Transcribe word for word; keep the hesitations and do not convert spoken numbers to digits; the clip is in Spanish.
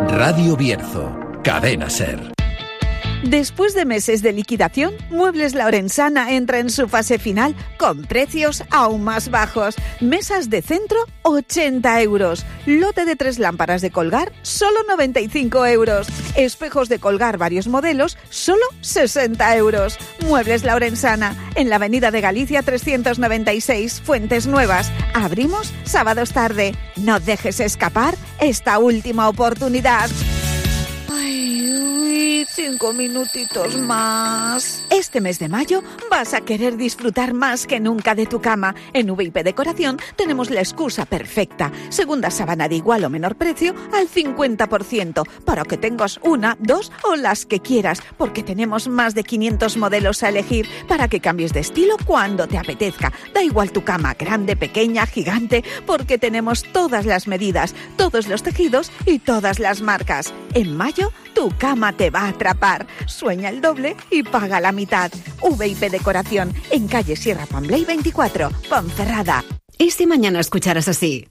Radio Bierzo, Cadena SER. Después de meses de liquidación, Muebles La Orensana entra en su fase final con precios aún más bajos. Mesas de centro, ochenta euros. Lote de tres lámparas de colgar, solo noventa y cinco euros. Espejos de colgar varios modelos, solo sesenta euros. Muebles La Orensana, en la Avenida de Galicia trescientos noventa y seis, Fuentes Nuevas. Abrimos sábados tarde. No dejes escapar esta última oportunidad. Cinco minutitos más. Este mes de mayo vas a querer disfrutar más que nunca de tu cama. En V I P Decoración tenemos la excusa perfecta. Segunda sábana de igual o menor precio al cincuenta por ciento para que tengas una, dos o las que quieras, porque tenemos más de quinientos modelos a elegir para que cambies de estilo cuando te apetezca. Da igual tu cama, grande, pequeña, gigante, porque tenemos todas las medidas, todos los tejidos y todas las marcas. En mayo tu cama te va a atrapar. Sueña el doble y paga la mitad. V I P Decoración, en calle Sierra Pambley veinticuatro, Ponferrada. ¿Y si mañana escucharas así?